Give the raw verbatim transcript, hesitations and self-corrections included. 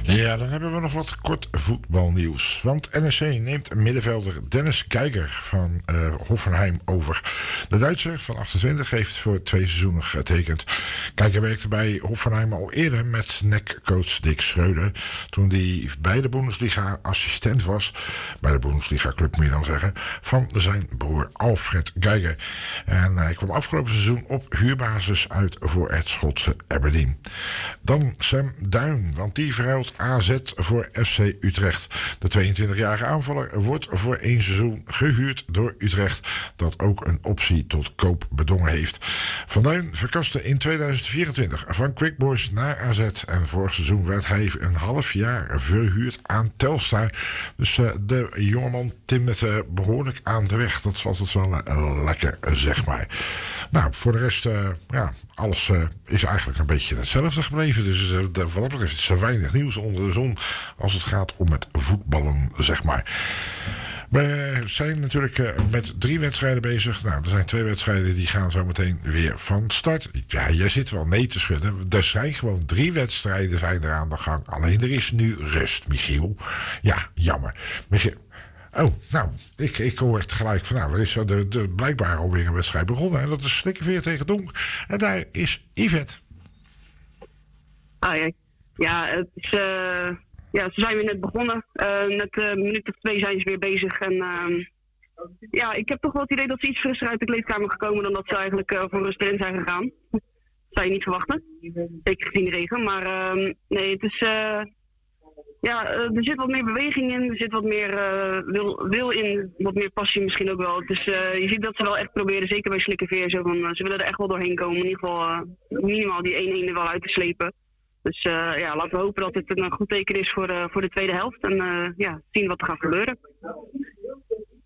Ja, dan hebben we nog wat kort voetbalnieuws. Want N E C neemt middenvelder Dennis Kijker van uh, Hoffenheim over. De Duitser van achtentwintig heeft voor twee seizoenen getekend. Kijker werkte bij Hoffenheim al eerder met N E C-coach Dick Schreuder. Toen hij bij de Bundesliga assistent was, bij de Bundesliga-club moet je dan zeggen, van zijn broer Alfred Geiger. En hij kwam afgelopen seizoen op huurbasis uit voor het Schotse Aberdeen. Dan Sam Duin, want die verhuilt A Z voor F C Utrecht. De tweeëntwintigjarige aanvaller wordt voor één seizoen gehuurd door Utrecht, dat ook een optie tot koop bedongen heeft. Van Duin verkaste in tweeduizend vierentwintig van Quick Boys naar A Z en vorig seizoen werd hij een half jaar verhuurd aan Telstar. Dus uh, de jongeman timmert uh, behoorlijk aan de weg. Dat is altijd wel uh, lekker, uh, zeg maar. Nou, voor de rest, uh, ja, alles uh, is eigenlijk een beetje hetzelfde gebleven. Dus uh, de, wat dat betreft is er weinig nieuws onder de zon als het gaat om het voetballen, zeg maar. We zijn natuurlijk uh, met drie wedstrijden bezig. Nou, er zijn twee wedstrijden die gaan zo meteen weer van start. Ja, jij zit wel nee te schudden. Er zijn gewoon drie wedstrijden zijn er aan de gang. Alleen er is nu rust, Michiel. Ja, jammer. Michiel. Oh, nou, ik, ik hoor echt gelijk van, nou, er is de, de, blijkbaar alweer een wedstrijd begonnen. En dat is Slikkerveer tegen Donk. En daar is Yvette. Ah, ja. ja, het is, uh, ja, ze zijn weer net begonnen. Uh, net een uh, minuut of twee zijn ze weer bezig. En uh, ja, ik heb toch wel het idee dat ze iets frisser uit de kleedkamer gekomen dan dat ze eigenlijk uh, voor rust erin zijn gegaan. Dat zou je niet verwachten. Zeker gezien de regen. Maar uh, nee, het is... Uh, Ja, uh, er zit wat meer beweging in, er zit wat meer uh, wil, wil in, wat meer passie misschien ook wel. Dus uh, je ziet dat ze wel echt proberen, zeker bij Slikkerveer, zo van, uh, ze willen er echt wel doorheen komen. In ieder geval uh, minimaal die één-één er wel uit te slepen. Dus uh, ja, laten we hopen dat het een goed teken is voor, uh, voor de tweede helft. En uh, ja, zien wat er gaat gebeuren.